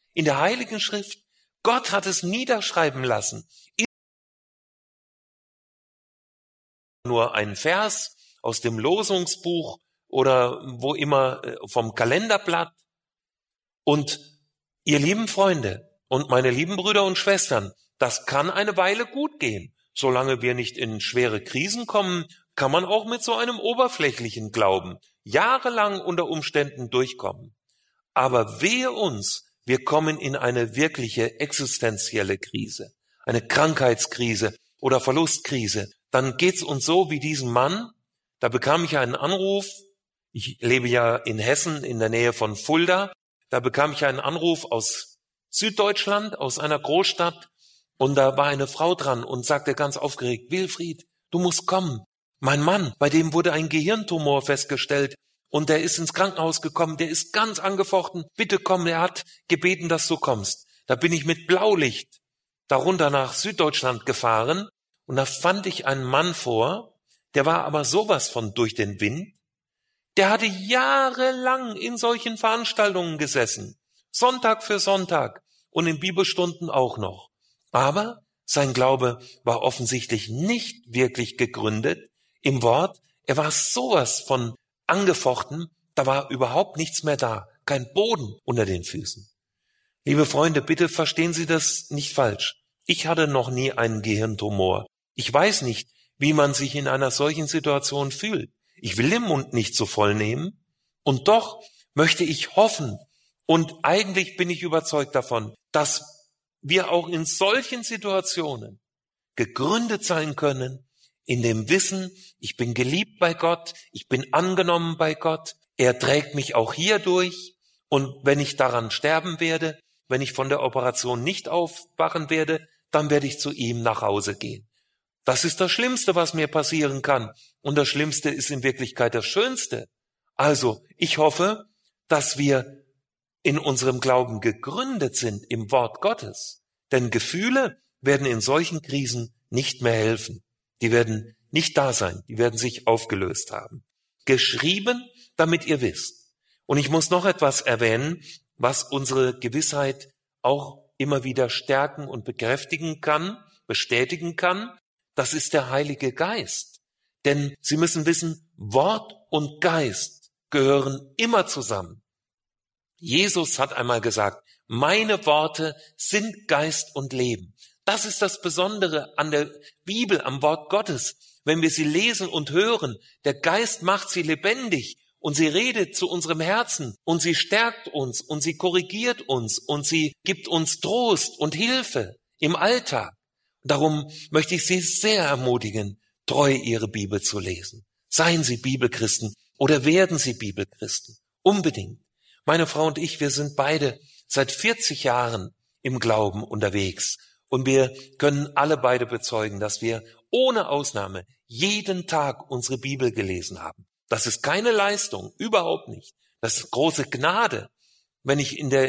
in der Heiligen Schrift. Gott hat es niederschreiben lassen. Nur ein Vers aus dem Losungsbuch oder wo immer vom Kalenderblatt. Und ihr lieben Freunde und meine lieben Brüder und Schwestern, das kann eine Weile gut gehen. Solange wir nicht in schwere Krisen kommen, kann man auch mit so einem oberflächlichen Glauben jahrelang unter Umständen durchkommen. Aber wehe uns, wir kommen in eine wirkliche existenzielle Krise, eine Krankheitskrise oder Verlustkrise. Dann geht's uns so wie diesem Mann. Da bekam ich einen Anruf. Ich lebe ja in Hessen in der Nähe von Fulda. Da bekam ich einen Anruf aus Süddeutschland, aus einer Großstadt. Und da war eine Frau dran und sagte ganz aufgeregt, Wilfried, du musst kommen. Mein Mann, bei dem wurde ein Gehirntumor festgestellt und der ist ins Krankenhaus gekommen, der ist ganz angefochten. Bitte komm, er hat gebeten, dass du kommst. Da bin ich mit Blaulicht darunter nach Süddeutschland gefahren und da fand ich einen Mann vor, der war aber sowas von durch den Wind. Der hatte jahrelang in solchen Veranstaltungen gesessen, Sonntag für Sonntag und in Bibelstunden auch noch. Aber sein Glaube war offensichtlich nicht wirklich gegründet im Wort. Er war sowas von angefochten, da war überhaupt nichts mehr da, kein Boden unter den Füßen. Liebe Freunde, bitte verstehen Sie das nicht falsch. Ich hatte noch nie einen Gehirntumor. Ich weiß nicht, wie man sich in einer solchen Situation fühlt. Ich will den Mund nicht so voll nehmen. Und doch möchte ich hoffen, und eigentlich bin ich überzeugt davon, dass wir auch in solchen Situationen gegründet sein können, in dem Wissen, ich bin geliebt bei Gott, ich bin angenommen bei Gott, er trägt mich auch hier durch und wenn ich daran sterben werde, wenn ich von der Operation nicht aufwachen werde, dann werde ich zu ihm nach Hause gehen. Das ist das Schlimmste, was mir passieren kann und das Schlimmste ist in Wirklichkeit das Schönste. Also, ich hoffe, dass wir in unserem Glauben gegründet sind im Wort Gottes. Denn Gefühle werden in solchen Krisen nicht mehr helfen. Die werden nicht da sein. Die werden sich aufgelöst haben. Geschrieben, damit ihr wisst. Und ich muss noch etwas erwähnen, was unsere Gewissheit auch immer wieder stärken und bekräftigen kann, bestätigen kann. Das ist der Heilige Geist. Denn Sie müssen wissen, Wort und Geist gehören immer zusammen. Jesus hat einmal gesagt, meine Worte sind Geist und Leben. Das ist das Besondere an der Bibel, am Wort Gottes. Wenn wir sie lesen und hören, der Geist macht sie lebendig und sie redet zu unserem Herzen und sie stärkt uns und sie korrigiert uns und sie gibt uns Trost und Hilfe im Alltag. Darum möchte ich Sie sehr ermutigen, treu Ihre Bibel zu lesen. Seien Sie Bibelchristen oder werden Sie Bibelchristen. Unbedingt. Meine Frau und ich, wir sind beide seit 40 Jahren im Glauben unterwegs. Und wir können alle beide bezeugen, dass wir ohne Ausnahme jeden Tag unsere Bibel gelesen haben. Das ist keine Leistung, überhaupt nicht. Das ist große Gnade. Wenn ich in der